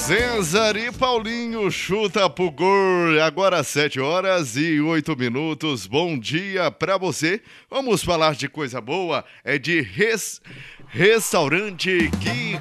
César e Paulinho chuta pro gol. Agora 7h08. Bom dia pra você. Vamos falar de coisa boa. É de restaurante Gui